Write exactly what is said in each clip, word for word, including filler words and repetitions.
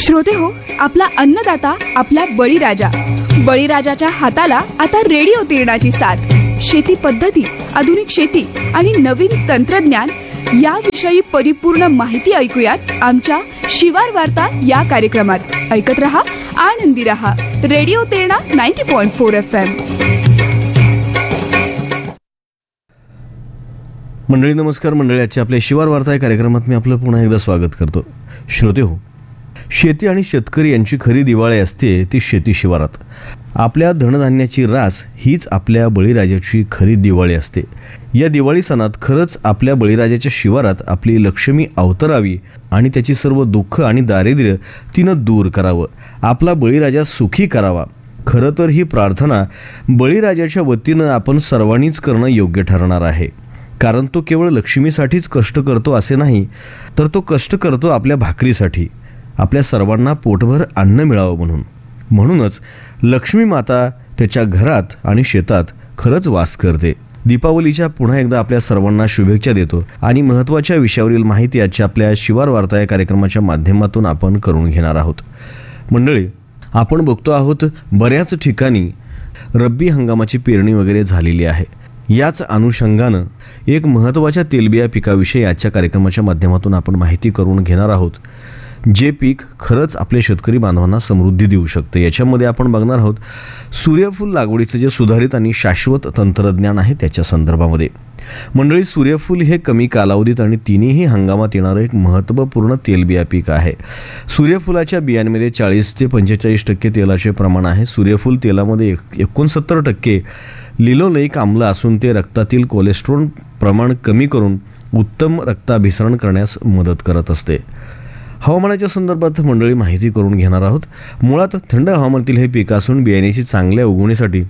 श्रोते हो, आपला अन्नदाता आपला बळीराजा. बळीराजाच्या हाताला आता रेडिओ तिरणाची साथ. शेती पद्धती, आधुनिक शेती आणि नवीन तंत्रज्ञान याविषयी परिपूर्ण माहिती ऐकूयात आमच्या शिवार वार्ता या कार्यक्रमात. ऐकत रहा, आनंदी रहा. Radio तिरणा ninety point four F M. मंडळी नमस्कार. मंडळी, आजच्या आपल्या शिवार वार्ता या कार्यक्रमात मी आपलं पुन्हा एकदा स्वागत करतो. श्रोते हो, शेती आणि शेतकरी यांची खरी दिवाळी असते ती शेती शिवारात. आपल्या धनधान्याची रास हीच आपल्या बळीराजाची खरी दिवाळी असते. या दिवाळी सणात खरंच आपल्या बळीराजाच्या शिवारात आपली लक्ष्मी अवतरावी आणि त्याची सर्व दुःख आणि दारिद्र्य तिनं दूर करावं, आपला बळीराजा सुखी करावा. खरं तर ही प्रार्थना बळीराजाच्या वतीनं आपण सर्वांनीच करणं योग्य ठरणार आहे. कारण तो केवळ लक्ष्मीसाठीच कष्ट करतो असे नाही, तर तो कष्ट करतो आपल्या भाकरीसाठी, आपल्या सर्वांना पोटभर अन्न मिळावं म्हणून. म्हणूनच लक्ष्मी माता त्याच्या घरात आणि शेतात खरंच वास करते. दीपावलीच्या पुन्हा एकदा आपल्या सर्वांना शुभेच्छा देतो आणि महत्त्वाच्या विषयावरील माहिती आजच्या आपल्या शिवार वार्ता या कार्यक्रमाच्या माध्यमातून आपण करून घेणार आहोत. मंडळी, आपण बघतो आहोत बऱ्याच ठिकाणी रब्बी हंगामाची पेरणी वगैरे झालेली आहे. याच अनुषंगानं एक महत्त्वाच्या तेलबिया पिकाविषयी आजच्या कार्यक्रमाच्या माध्यमातून आपण माहिती करून घेणार आहोत, जे पीक खरंच आपल्या शेतकरी बांधवांना समृद्धी देऊ शकते. याच्यामध्ये आपण बघणार आहोत सूर्यफूल लागवडीचं जे सुधारित आणि शाश्वत तंत्रज्ञान आहे त्याच्या संदर्भामध्ये. मंडळी, सूर्यफूल हे कमी कालावधीत आणि तिन्ही हंगामात येणारं एक महत्त्वपूर्ण तेलबिया पीक आहे. सूर्यफुलाच्या बियांमध्ये चाळीस ते पंचेचाळीस टक्के तेलाचे प्रमाण आहे. सूर्यफूल तेलामध्ये एक एकोणसत्तर टक्के लिनोलेइक आम्ल असून ते रक्तातील कोलेस्ट्रॉल प्रमाण कमी करून उत्तम रक्ताभिसरण करण्यास मदत करत असते. हवामानाच्या संदर्भात मंडळी माहिती करून घेणार आहोत. मुळात थंड हवामानातील हे पीक असून बियाण्याची चांगल्या उगवणीसाठी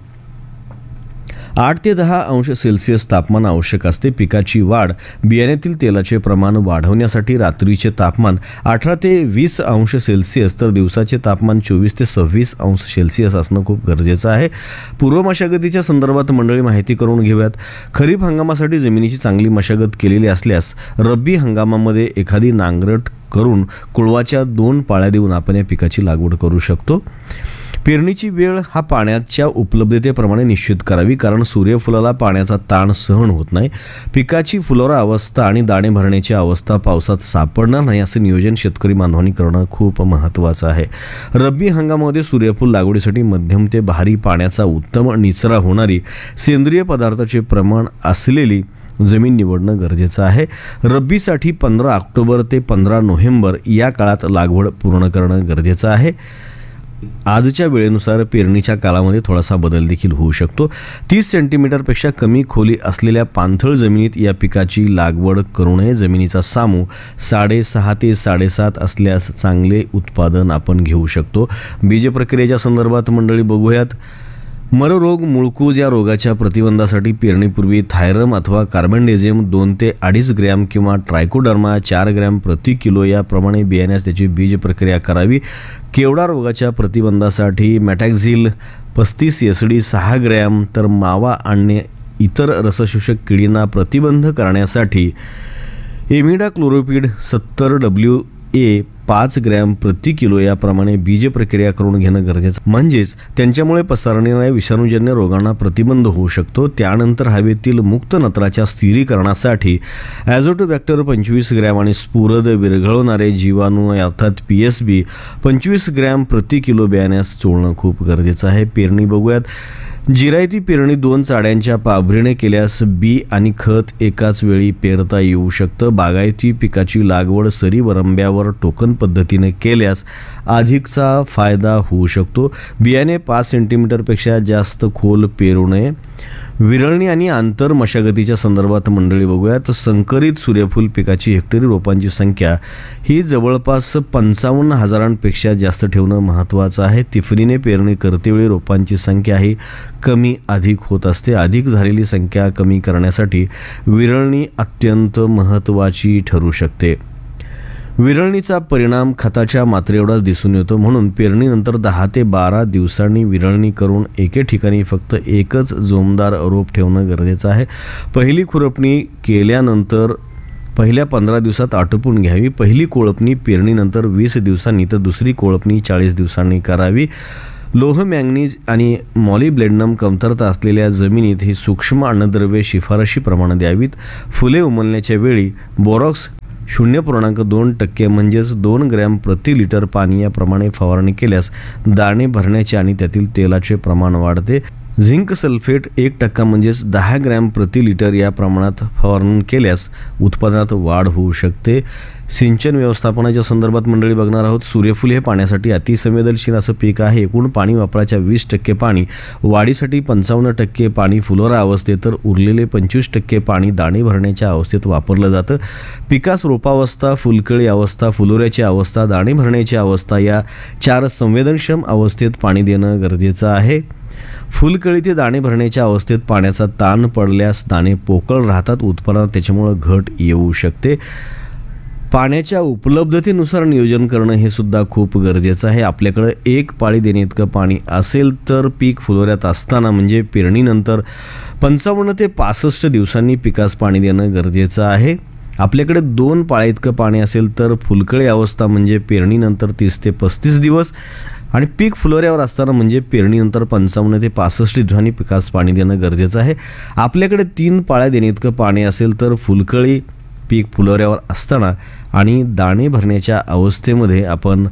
आठ ते दहा अंश सेल्सिअस तापमान आवश्यक असते. पिकाची वाढ बियाण्यातील तेलाचे प्रमाण वाढवण्यासाठी रात्रीचे तापमान अठरा ते वीस अंश सेल्सिअस तर दिवसाचे तापमान चोवीस ते सव्वीस अंश सेल्सिअस असणं खूप गरजेचं आहे. पूर्व मशागतीच्या संदर्भात मंडळी माहिती करून घेऊयात. खरीप हंगामासाठी जमिनीची चांगली मशागत केलेली असल्यास रब्बी हंगामामध्ये एखादी नांगरट करून कुळवाच्या दोन पाळ्या देऊन आपण या पिकाची लागवड करू शकतो. पेरणीची वेळ हा पाण्याच्या उपलब्धतेप्रमाणे निश्चित करावी, कारण सूर्यफुलाला पाण्याचा ताण सहन होत नाही. पिकाची फुलोरा अवस्था आणि दाणे भरण्याची अवस्था पावसात सापडणार नाही असे नियोजन शेतकरी बांधवांनी करणं खूप महत्त्वाचं आहे. रब्बी हंगामामध्ये सूर्यफूल लागवडीसाठी मध्यम ते भारी पाण्याचा उत्तम निचरा होणारी सेंद्रिय पदार्थाचे प्रमाण असलेली जमीन निवडणं गरजेचं आहे. रब्बीसाठी पंधरा ऑक्टोबर ते पंधरा नोव्हेंबर या काळात लागवड पूर्ण करणं गरजेचं आहे. आजच्या वेळेनुसार पेरणीच्या कालामध्ये थोडासा बदल देखील होऊ शकतो. तीस सेंटीमीटरपेक्षा कमी खोली असलेल्या पाणथळ जमिनीत या पिकाची लागवड करू नये. जमिनीचा सामू साडेसहा ते साडेसात असल्यास चांगले उत्पादन आपण घेऊ शकतो. बीज प्रक्रियेच्या संदर्भात मंडळी बघूयात. मररोग मुळकूज या रोगाच्या प्रतिबंधासाठी पेरणीपूर्वी थायरम अथवा कार्बनडेझियम दोन ते अडीच ग्रॅम किंवा ट्रायकोडर्मा चार ग्रॅम प्रति किलो याप्रमाणे बियाण्यास त्याची बीज प्रक्रिया करावी. केवडा रोगाच्या प्रतिबंधासाठी मॅटॅक्झिल पस्तीस एस डी सहा ग्रॅम तर मावा आणि इतर रसशोषक किडींना प्रतिबंध करण्यासाठी इमिडाक्लोरोपिड सत्तर डब्ल्यू ए पाच ग्रॅम प्रति किलो याप्रमाणे बीज प्रक्रिया करून घेणं गरजेचं, म्हणजेच त्यांच्यामुळे पसरणाऱ्या विषाणूजन्य रोगांना प्रतिबंध होऊ शकतो. त्यानंतर हवेतील मुक्त नत्राच्या स्थिरीकरणासाठी ॲझोटोबॅक्टर पंचवीस ग्रॅम आणि स्फुरद विरघळवणारे जीवाणू अर्थात पी एस बी पंचवीस ग्रॅम प्रति किलो बियाण्यास चोळणं खूप गरजेचं आहे. पेरणी बघूयात. जिरायती पेरणी दोन चाड्यांच्या पाभरीने केल्यास बी आणि खत एकाच वेळी पेरता येऊ शकतं. बागायती पिकाची लागवड सरी वरंब्यावर टोकन पद्धतीने केल्यास अधिकचा फायदा होऊ शकतो. बियाणे पाच सेंटीमीटरपेक्षा जास्त खोल पेरू नये. विरळणी आणि आंतर मशागतीच्या संदर्भात मंडळी बघूयात. संकरित सूर्यफूल पिकाची हेक्टरी रोपांची संख्या ही जवळपास पंचावन्न हजारांपेक्षा जास्त ठेवणं महत्त्वाचं आहे. तिफरीने पेरणी करतेवेळी रोपांची संख्या ही कमी अधिक होत असते. अधिक झालेली संख्या कमी करण्यासाठी विरळणी अत्यंत महत्त्वाची ठरू शकते. विरळणीचा परिणाम खताच्या मात्रेएवढाच दिसून येतो, म्हणून पेरणीनंतर दहा ते बारा दिवसांनी विरळणी करून एके ठिकाणी फक्त एकच जोमदार रोप ठेवणं गरजेचं आहे. पहिली खुरपणी केल्यानंतर पहिल्या पंधरा दिवसात आटोपून घ्यावी. पहिली कोळपणी पेरणीनंतर वीस दिवसांनी तर दुसरी कोळपणी चाळीस दिवसांनी करावी. लोह, मॅंगनीज आणि मॉलिब्लेडनम कमतरता असलेल्या जमिनीत ही सूक्ष्म अन्नद्रव्ये शिफारशी प्रमाणे द्यावीत. फुले उमलण्याच्या वेळी बोरॉक्स शून्य पूर्णांक दोन टक्के म्हणजेच दोन ग्रॅम प्रति लिटर पाणी याप्रमाणे फवारणी केल्यास दाणे भरण्याचे आणि त्यातील तेलाचे प्रमाण वाढते. झिंक सल्फेट एक टक्का म्हणजेच दहा ग्रॅम प्रति लिटर या प्रमाणात फवारणी केल्यास उत्पादनात वाढ होऊ शकते. सिंचन व्यवस्थापनाच्या संदर्भात मंडळी बघणार आहोत. सूर्यफूल हे पाण्यासाठी अतिसंवेदनशील असं पीक आहे. एकूण पाणी वापराच्या वीस टक्के पाणी वाढीसाठी, पंचावन्न टक्के पाणी फुलोरा अवस्थेत तर उरलेले पंचवीस टक्के पाणी दाणे भरण्याच्या अवस्थेत वापरलं जातं. पिकास रोपावस्था, फुलकळी अवस्था, फुलोऱ्याची अवस्था, दाणे भरण्याची अवस्था या चार संवेदनक्षम अवस्थेत पाणी देणं गरजेचं आहे. फुलकळी ते दाणे भरण्याच्या अवस्थेत पाण्याचा ताण पडल्यास दाणे पोकळ राहतात. उत्पादनात त्याच्यामुळं घट येऊ शकते. पाण्याच्या उपलब्धतेनुसार नियोजन करणं हे सुद्धा खूप गरजेचं आहे. आपल्याकडं एक पाळी देणे इतकं पाणी असेल तर पीक फुलोऱ्यात असताना म्हणजे पेरणीनंतर पंचावन्न ते पासष्ट दिवसांनी पिकास पाणी देणं गरजेचं आहे. आपल्याकडे दोन पाळी इतकं पाणी असेल तर फुलकळी अवस्था म्हणजे पेरणीनंतर तीस ते पस्तीस दिवस आणि पीक फुलोऱ्यावर असताना म्हणजे पेरणीनंतर पंचावन्न ते पासष्ट दिवसांनी पिकास पाणी देणं गरजेचं आहे. आपल्याकडे तीन पाळ्या देणे इतकं पाणी असेल तर फुलकळी पीक फुलोऱ्यावर असताना आणि दाणे भरण्याच्या अवस्थेमध्ये आपण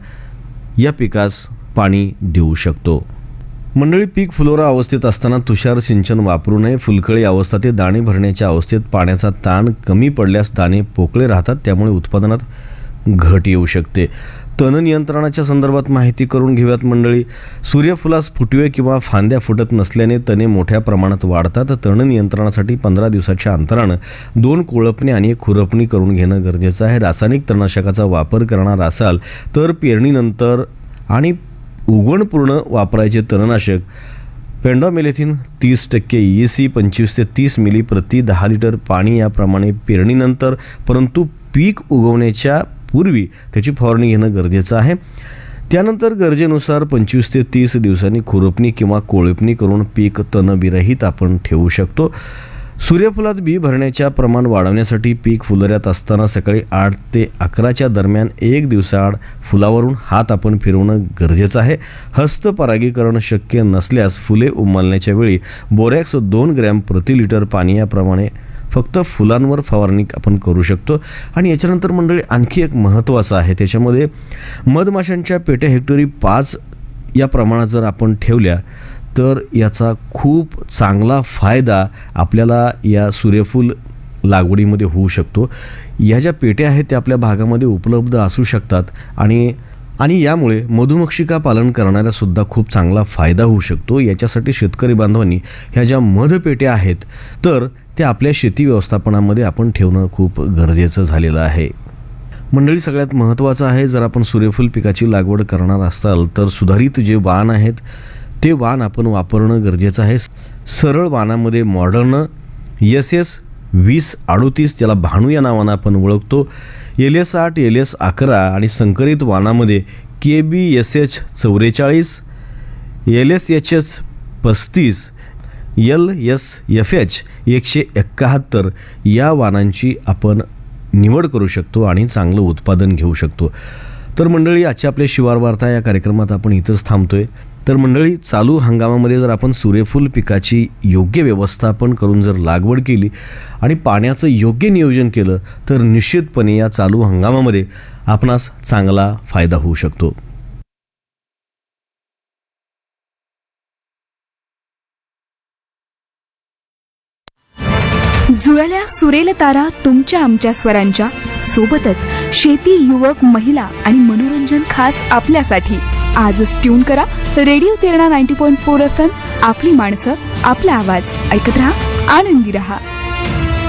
या पिकास पाणी देऊ शकतो. मंडळी, पीक फुलोरा अवस्थेत असताना तुषार सिंचन वापरू नये. फुलकळी अवस्था ते दाणे भरण्याच्या अवस्थेत पाण्याचा ताण कमी पडल्यास दाणे पोकळे राहतात, त्यामुळे उत्पादनात घट येऊ शकते. तण नियंत्रणाच्या संदर्भात माहिती करून घेऊयात मंडळी. सूर्यफुलास फुटवे किंवा फांद्या फुटत नसल्याने तणे मोठ्या प्रमाणात वाढतात. तण नियंत्रणासाठी पंधरा दिवसाच्या अंतरानं दोन कोळपणी आणि एक खुरपणी करून घेणं गरजेचं आहे. रासायनिक तणनाशकाचा वापर करणार असाल तर पेरणीनंतर आणि उगवणपूर्ण वापरायचे तणनाशक पेंडॉमेलेथिन तीस टक्के ई सी पंचवीस ते तीस मिली प्रति दहा लिटर पाणी याप्रमाणे पेरणीनंतर परंतु पीक उगवण्याच्या पूर्वी त्याची फवारणी घेणं गरजेचं आहे. त्यानंतर गरजेनुसार पंचवीस ते तीस दिवसांनी खुरपणी किंवा कोळपणी करून पीक तणविरहित आपण ठेवू शकतो. सूर्यफुलात बी भरण्याच्या प्रमाण वाढवण्यासाठी पीक फुलोऱ्यात असताना सकाळी आठ ते अकराच्या दरम्यान एक दिवसाआड फुलावरून हात आपण फिरवणं गरजेचं आहे. हस्त परागीकरण शक्य नसल्यास फुले उमलण्याच्या वेळी बोरॅक्स दोन ग्रॅम प्रति लिटर पाणी याप्रमाणे फक्त फुलांवर फवारणी आपण करू शकतो. आणि याच्यानंतर मंडळी आणखी एक महत्त्वाचं आहे, त्याच्यामध्ये मधमाशांच्या पेट्या हेक्टरी पाच या प्रमाणात जर आपण ठेवल्या तर याचा खूप चांगला फायदा आपल्याला या सूर्यफूल लागवडीमध्ये होऊ शकतो. या ज्या पेट्या आहेत त्या आपल्या भागामध्ये उपलब्ध असू शकतात आणि आणि यामुळे मधुमक्षिका पालन करणाऱ्यासुद्धा खूप चांगला फायदा होऊ शकतो. याच्यासाठी शेतकरी बांधवांनी ह्या ज्या मधपेट्या आहेत तर त्या आपल्या शेती व्यवस्थापनामध्ये आपण ठेवणं खूप गरजेचं झालेलं आहे. मंडळी, सगळ्यात महत्त्वाचं आहे, जर आपण सूर्यफूल पिकाची लागवड करणार असाल तर सुधारित जे वाण आहेत ते वाण आपण वापरणं गरजेचं आहे. सरळ वाणामध्ये मॉडर्न एस एस वीस अडोतीस ज्याला भाणू या नावानं आपण ओळखतो, एल एस आठ, एल एस अकरा आणि संकरित वाणामध्ये के बी एस एच चौवेचाळीस, एल एस एच एच पस्तीस, एल एस एफ एच एकशे एकाहत्तर या वाणांची आपण निवड करू शकतो आणि चांगलं उत्पादन घेऊ शकतो. तर मंडळी, आजच्या आपल्या शिवार वार्ता या कार्यक्रमात आपण इथंच थांबतोय. तर मंडळी, चालू हंगामामध्ये जर आपण सूर्यफूल पिकाची योग्य व्यवस्थापन करून जर लागवड केली आणि पाण्याचं योग्य नियोजन केलं तर निश्चितपणे या चालू हंगामामध्ये आपणास चांगला फायदा होऊ शकतो. जुळल्या सुरेल तारा तुमच्या आमच्या स्वरांच्या सोबतच शेती, युवक, महिला आणि मनोरंजन खास आपल्यासाठी. आजच ट्यून करा radio Terna ninety point four F M. आपली माणसं, आपला आवाज ऐकत रहा, आनंदी रहा.